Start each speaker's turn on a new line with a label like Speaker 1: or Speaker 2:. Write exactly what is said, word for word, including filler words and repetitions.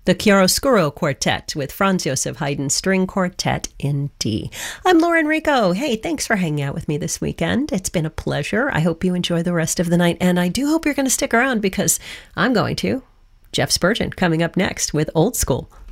Speaker 1: the Chiaroscuro Quartet with Franz Josef Haydn String Quartet in D. I'm Lauren Rico. Hey, thanks for hanging out with me this weekend. It's been a pleasure. I hope you enjoy the rest of the night, and I do hope you're going to stick around because I'm going to. Jeff Spurgeon coming up next with Old School.